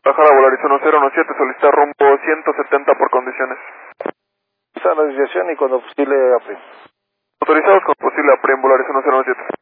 bajar a Volaris 1017, solicitar rumbo 170 por condiciones. Está la desviación y cuando posible APRIM. Autorizados con posible APRIM, Volaris 1017.